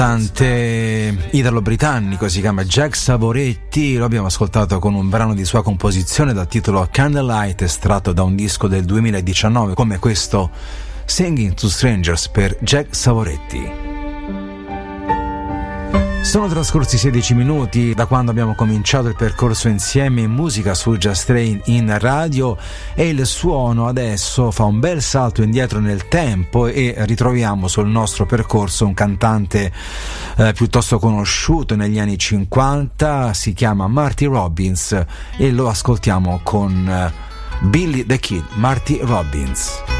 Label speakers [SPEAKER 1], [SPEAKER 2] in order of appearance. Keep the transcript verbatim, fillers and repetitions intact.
[SPEAKER 1] cantante italo-britannico, si chiama Jack Savoretti. Lo abbiamo ascoltato con un brano di sua composizione dal titolo Candlelight, estratto da un disco del duemiladiciannove, come questo Singing to Strangers per Jack Savoretti. Sono trascorsi sedici minuti da quando abbiamo cominciato il percorso insieme in musica su Just Train in radio, e il suono adesso fa un bel salto indietro nel tempo e ritroviamo sul nostro percorso un cantante eh, piuttosto conosciuto negli anni cinquanta, si chiama Marty Robbins e lo ascoltiamo con eh, Billy the Kid. Marty Robbins.